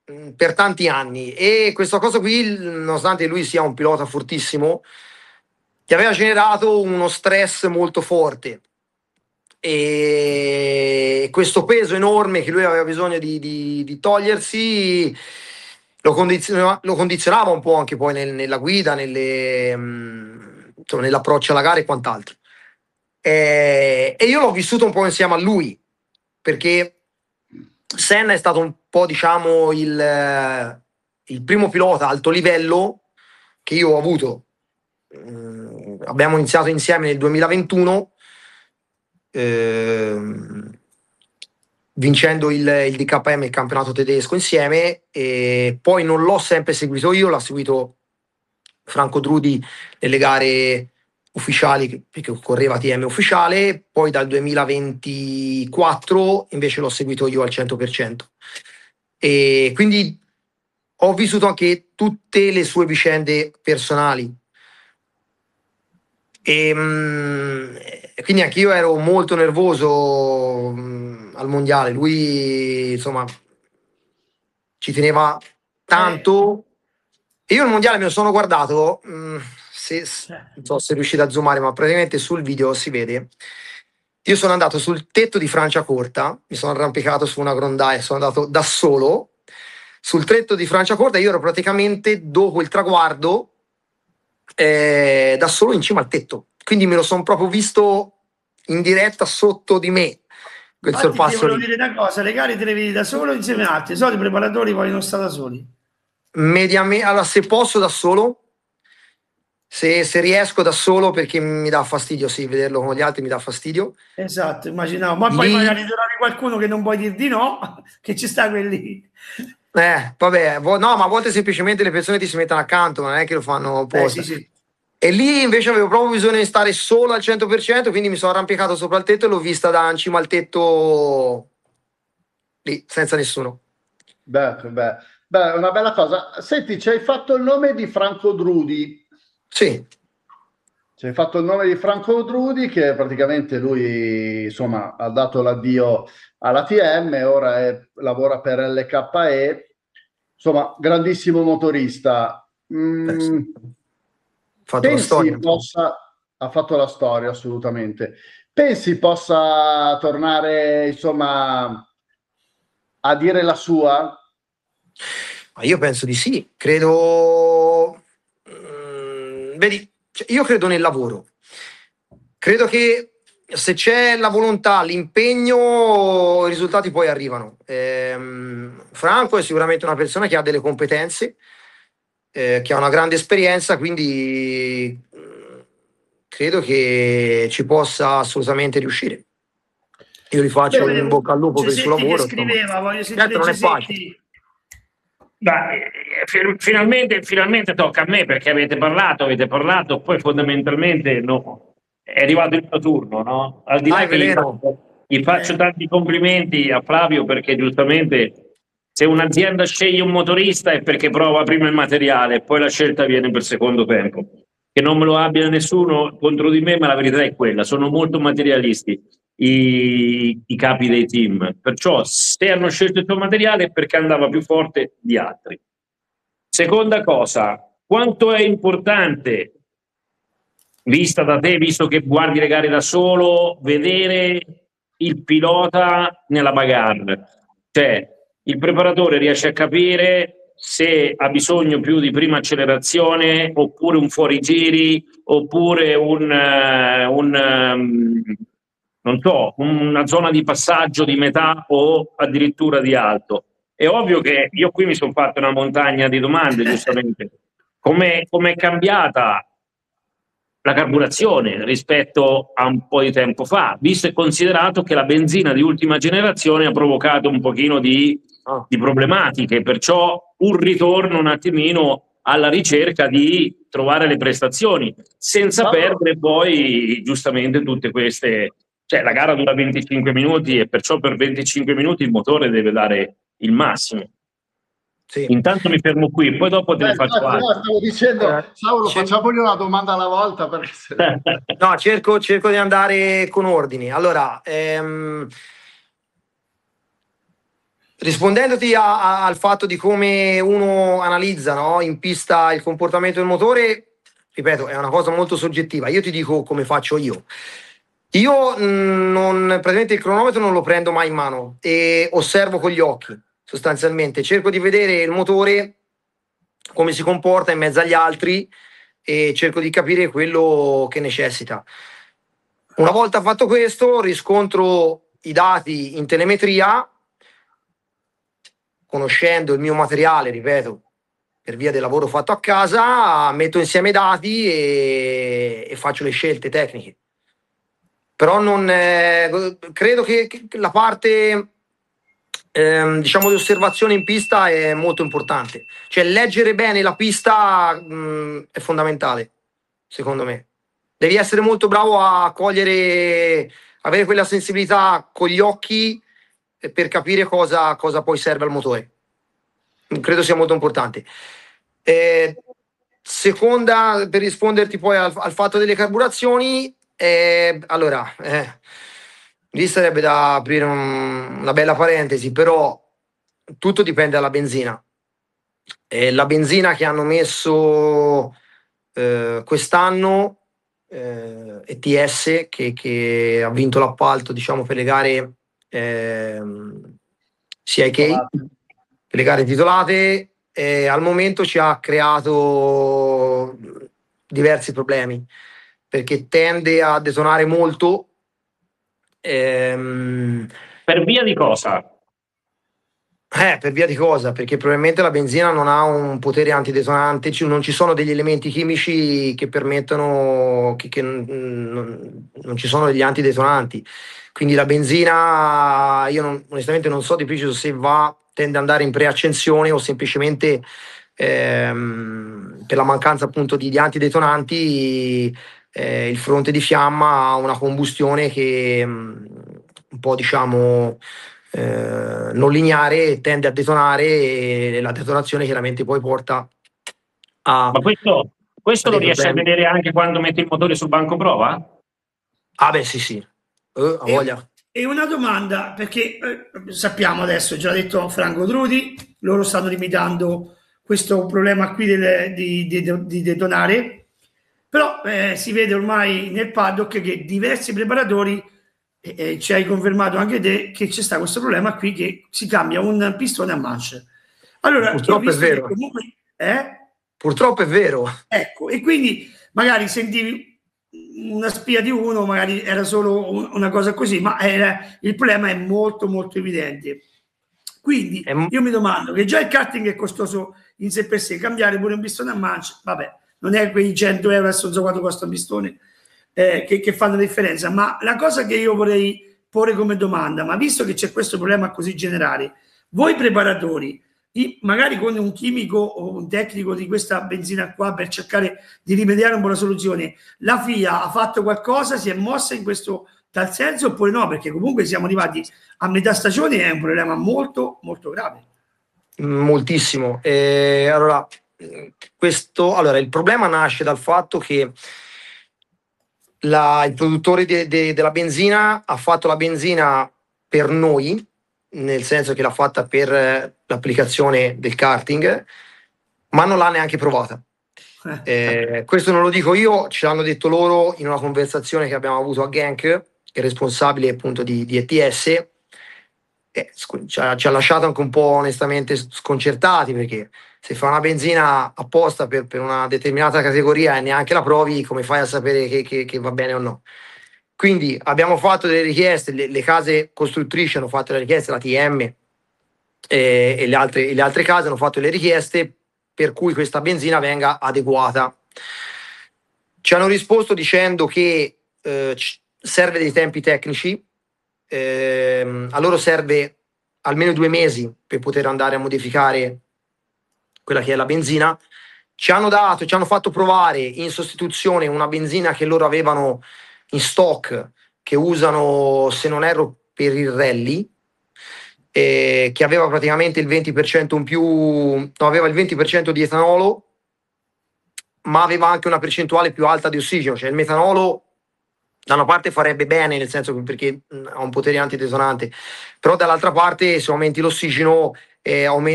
per tanti anni, e questa cosa qui, nonostante lui sia un pilota fortissimo, ti aveva generato uno stress molto forte, e questo peso enorme che lui aveva bisogno di togliersi lo condizionava un po' anche poi nella guida, insomma, nell'approccio alla gara e quant'altro. E io l'ho vissuto un po' insieme a lui, perché Senna è stato un po', diciamo, il primo pilota a alto livello che io ho avuto. Abbiamo iniziato insieme nel 2021, vincendo il DKM, il campionato tedesco, insieme, e poi non l'ho sempre seguito io, l'ha seguito Franco Drudi nelle gare ufficiali, perché correva TM ufficiale. Poi dal 2024 invece l'ho seguito io al 100%, e quindi ho vissuto anche tutte le sue vicende personali, e quindi anche io ero molto nervoso al mondiale. Lui, insomma, ci teneva tanto, e io il mondiale me lo sono guardato, non so se riuscite a zoomare, ma praticamente sul video si vede. Io sono andato sul tetto di Franciacorta, mi sono arrampicato su una grondaia, sono andato da solo sul tetto di Franciacorta. Io ero praticamente dopo il traguardo, da solo in cima al tetto, quindi me lo sono proprio visto in diretta sotto di me quel Infatti ti sorpasso volevo lì. dire una cosa, le gare te le vedi da solo o insieme a altri? I soliti preparatori vogliono stare da soli. Allora, se posso da solo, se riesco da solo, perché mi dà fastidio, sì, vederlo con gli altri mi dà fastidio. Esatto, immaginavo. Ma poi Lì, magari trovi qualcuno che non puoi dir di no, che ci sta quelli. vabbè, no, ma a volte semplicemente le persone ti si mettono accanto, non è che lo fanno Sì, apposta. sì. E lì invece avevo proprio bisogno di stare solo al 100%, quindi mi sono arrampicato sopra il tetto e l'ho vista da in cima al tetto, lì, senza nessuno. Beh, una bella cosa. Senti, ci hai fatto il nome di Franco Drudi. Sì. Ci hai fatto il nome di Franco Drudi, che praticamente lui, insomma, ha dato l'addio alla TM, ora lavora per LKE. Insomma, grandissimo motorista. Fatto la storia. Pensi possa... Ha fatto la storia, assolutamente. Pensi possa tornare, insomma, a dire la sua? Ma io penso di sì, credo, vedi, cioè, io credo nel lavoro, credo che se c'è la volontà, l'impegno, i risultati poi arrivano. Franco è sicuramente una persona che ha delle competenze, che ha una grande esperienza, quindi credo che ci possa assolutamente riuscire. Io gli faccio in bocca al lupo per il suo Cesetti che lavoro, insomma. scriveva, voglio Certo sentire non è facile. Cesetti. Finalmente tocca a me, perché avete parlato, poi fondamentalmente no, è arrivato il mio turno, no? Al di là Dai, che Veleno. gli faccio tanti complimenti a Flavio, perché giustamente se un'azienda sceglie un motorista è perché prova prima il materiale e poi la scelta viene per secondo tempo. Che non me lo abbia nessuno contro di me, ma la verità è quella, sono molto materialisti i capi dei team, perciò se hanno scelto il tuo materiale è perché andava più forte di altri. Seconda cosa, quanto è importante, vista da te, visto che guardi le gare da solo, vedere il pilota nella bagarre, cioè il preparatore riesce a capire se ha bisogno più di prima accelerazione, oppure un fuorigiri, oppure non so, una zona di passaggio di metà o addirittura di alto. È ovvio che io qui mi sono fatto una montagna di domande, giustamente. Come è cambiata la carburazione rispetto a un po' di tempo fa, visto e considerato che la benzina di ultima generazione ha provocato un pochino di problematiche, perciò un ritorno un attimino alla ricerca di trovare le prestazioni, senza perdere poi giustamente tutte queste... Cioè la gara dura 25 minuti e perciò per 25 minuti il motore deve dare il massimo. Sì. Intanto mi fermo qui, poi dopo te ne faccio altro. Stavo dicendo, Saulo, facciamogli una domanda alla volta. Perché no, cerco di andare con ordine. Allora, rispondendoti al fatto di come uno analizza, no, in pista il comportamento del motore, ripeto, è una cosa molto soggettiva. Io ti dico come faccio io. Io praticamente il cronometro non lo prendo mai in mano e osservo con gli occhi, sostanzialmente. Cerco di vedere il motore come si comporta in mezzo agli altri e cerco di capire quello che necessita. Una volta fatto questo, riscontro i dati in telemetria, conoscendo il mio materiale, ripeto, per via del lavoro fatto a casa, metto insieme i dati e faccio le scelte tecniche. Però non credo che la parte diciamo di osservazione in pista è molto importante, cioè leggere bene la pista è fondamentale, secondo me. Devi essere molto bravo a cogliere, avere quella sensibilità con gli occhi per capire cosa poi serve al motore. Credo sia molto importante. Seconda, per risponderti poi al fatto delle carburazioni, allora, lì sarebbe da aprire una bella parentesi, però tutto dipende dalla benzina. La benzina che hanno messo quest'anno, ETS, che ha vinto l'appalto, diciamo, per le gare CIK, per le gare titolate, al momento ci ha creato diversi problemi, perché tende a detonare molto. Per via di cosa? Per via di cosa? Perché probabilmente la benzina non ha un potere antidetonante, non ci sono degli elementi chimici che permettono che non ci sono degli antidetonanti. Quindi la benzina, io onestamente non so di preciso se tende ad andare in preaccensione o semplicemente per la mancanza appunto di antidetonanti il fronte di fiamma ha una combustione che un po', diciamo, non lineare, tende a detonare e la detonazione chiaramente poi porta a... Ma questo lo riesci a vedere anche quando metti il motore sul banco prova? Ah beh, sì, a voglia. E una domanda, perché sappiamo adesso, già detto Franco Drudi, loro stanno limitando questo problema qui di detonare, però si vede ormai nel paddock che diversi preparatori, ci hai confermato anche te, che c'è sta questo problema qui che si cambia un pistone a manche. Allora, purtroppo è vero. Comunque, purtroppo è vero. Ecco, e quindi magari sentivi una spia di uno, magari era solo una cosa così, ma il problema è molto molto evidente. Quindi io mi domando che già il karting è costoso in sé per sé, cambiare pure un pistone a manche, vabbè, non è quei 100 euro, adesso non so quanto costa un pistone, che fanno la differenza, ma la cosa che io vorrei porre come domanda, ma visto che c'è questo problema così generale, voi preparatori, magari con un chimico o un tecnico di questa benzina qua per cercare di rimediare un po' la soluzione, la FIA ha fatto qualcosa, si è mossa in questo tal senso oppure no? Perché comunque siamo arrivati a metà stagione e è un problema molto molto grave. Moltissimo. Allora, il problema nasce dal fatto che il produttore della benzina ha fatto la benzina per noi, nel senso che l'ha fatta per l'applicazione del karting, ma non l'ha neanche provata. Questo non lo dico io, ce l'hanno detto loro in una conversazione che abbiamo avuto a Genk, il responsabile appunto di ETS, ci ha lasciato anche un po' onestamente sconcertati, perché se fa una benzina apposta per una determinata categoria e neanche la provi, come fai a sapere che va bene o no? Quindi abbiamo fatto delle richieste, le case costruttrici hanno fatto le richieste, la TM e le altre case hanno fatto le richieste per cui questa benzina venga adeguata. Ci hanno risposto dicendo che serve dei tempi tecnici, a loro serve almeno 2 mesi per poter andare a modificare quella che è la benzina. Ci hanno fatto provare in sostituzione una benzina che loro avevano in stock, che usano, se non erro, per il rally, che aveva praticamente il 20% in più, no, aveva il 20% di etanolo, ma aveva anche una percentuale più alta di ossigeno, cioè il metanolo da una parte farebbe bene, nel senso che perché ha un potere antitesonante, però dall'altra parte se aumenti l'ossigeno aumenti